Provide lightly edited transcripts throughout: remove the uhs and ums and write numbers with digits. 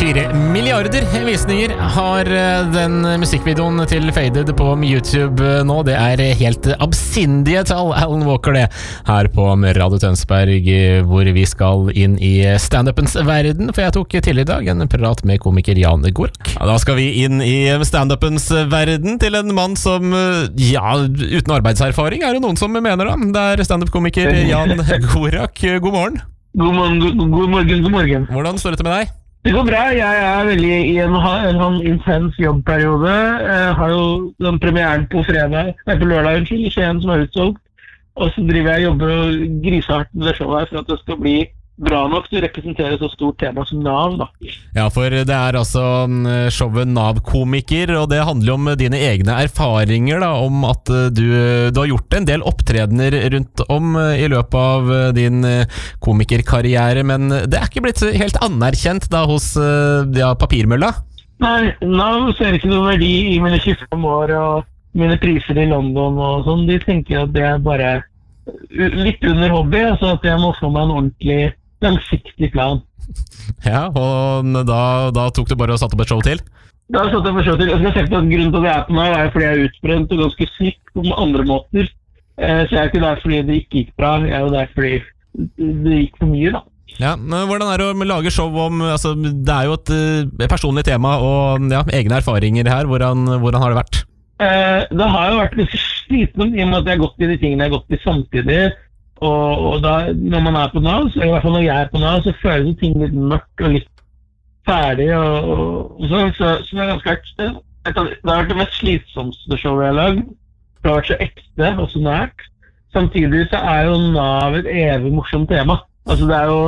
4 milliarder visninger har den musikkvideoen til Faded på YouTube nå. Det helt absindige tall, Alan Walker det, her på Radio Tønsberg, hvor vi skal inn i stand-upens verden, for jeg tok tidligere i dag en prat med komiker Jan Gorak. Ja, da skal vi inn i stand-upens verden til en mann som, ja, uten arbeidserfaring det noen som mener da. Det stand-up-komiker Jan Gorak. God morgen. God morgen. Hvordan står det til med deg? Det går bra. Jeg veldig i en intens jobbperiode. Jeg har jo den premieren på lørdag, i Skien, som utsolgt. Og så driver jeg og jobber og grisehardt med det showet her for at det skal bli bra nok til å representere så stort tema som Nav, da. Ja, for det altså showet Nav-komiker, og det handler om dine egne erfaringer, da, om at du har gjort en del opptredener rundt om i løpet av din komikerkarriere, men det ikke blitt helt anerkjent da hos papirmølla? Nei, Nav ser ikke noe verdi i mine 25 år og mine priser i London og sånn. De tenker at det bare litt under hobby, altså at jeg må få meg en ordentlig langsiktig plan. Ja, og da tok du bare og satt opp et show til? Da satt jeg på show til. Jeg skal si at grunnen til at jeg på Nav fordi jeg utbrent og ganske syk på andre måter. Så jeg ikke der fordi det ikke gikk bra, jeg jo der fordi det gikk for mye, da. Ja, men hvordan det å lage show om, altså det jo et personlig tema og ja, egne erfaringer her, hvordan har det vært? Det har jo vært litt slitsomt i og med at jeg har gått i de tingene jeg har gått i samtidig, og da, når man på Nav, så i hvert fall når jeg på Nav, så føles det ting litt mørkt og litt ferdig, og så det ganske vært, det har vært det mest slitsomste showet jeg har lagd. Det har vært så ekte og så nært. Samtidig så jo Nav et evig morsomt tema. Altså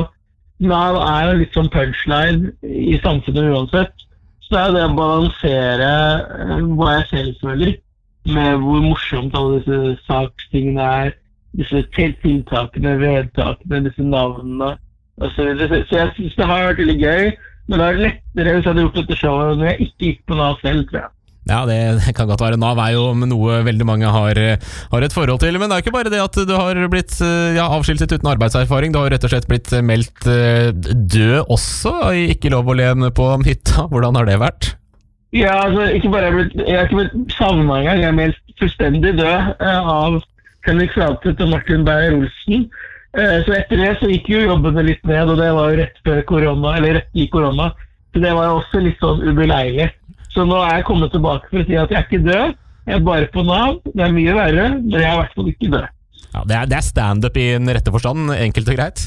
Nav jo litt sånn punchline i samfunnet uansett. Så det det å balansere hva jeg selv føler, med hvor morsomt alle disse sakstingene disse tiltakene, vedtakene, disse navnene. Så jeg synes det har vært veldig gøy, men det lettere hvis jeg hadde gjort dette showet når jeg ikke gikk på Nav selv, tror jeg. Ja, det kan godt være. Nav jo noe veldig mange har et forhold til, men det ikke bare det at du har blitt avskiltet uten arbeidserfaring, du har rett og slett blitt meldt død også, ikke lov å leve på hytta. Hvordan har det vært? Ja, altså, jeg har ikke blitt savnet engang, jeg meldt fullstendig død av Henrik Fladseth og Martin Beyer-Olsen. Så etter det så gikk jo jobbene litt ned, og det var jo rett før korona, eller rett i korona, så det var jo også litt sånn ubeleilig. Så nå jeg kommet tilbake for å si at jeg ikke død, jeg bare på Nav, det mye verre, men jeg i hvert fall ikke død. Ja, det stand-up i den rette forstand, enkelt og greit?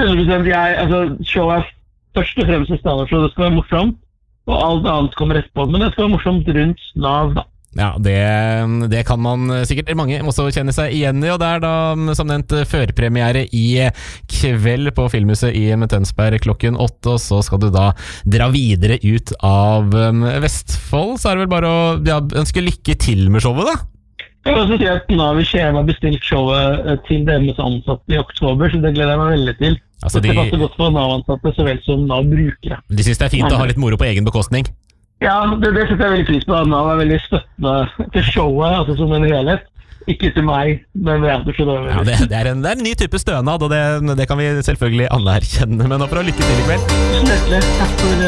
100%, showet først og fremst stand-up, så det skal være morsomt, og alt annet kommer etterpå, men det skal være morsomt rundt Nav, da. Ja, det kan man sikkert mange også kjenne seg igjen i, og det da, som nevnt, førpremiere i kveld på Filmhuset i Tønsberg klokken 8, og så skal du da dra videre ut av Vestfold. Så det vel bare å ønske lykke til med showet, da. Jeg vil også si at Nav i Skien har bestilt showet til deres ansatte i oktober, så det gleder jeg meg veldig til. Altså det passer godt for Nav-ansatte så vel som Nav-brukere. De synes det fint å ha litt moro på egen bekostning? Ja, det synes jeg veldig pris på. Nav veldig støttende til showet, altså som en helhet. Ikke til meg, men ja, du skjønner. Ja, det en ny type stønad, og det kan vi selvfølgelig anerkjenne. Men nå får du lykke til i kveld. Tusen hjertelig. Takk for